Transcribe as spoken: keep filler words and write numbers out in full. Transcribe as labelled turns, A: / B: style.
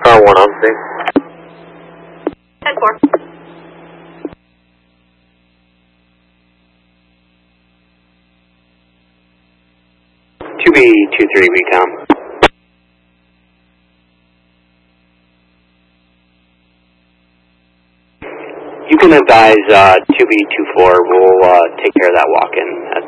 A: Car one on six.
B: ten four.
C: two B two three recom. You can advise uh, two B two four. We'll uh, take care of that walk-in as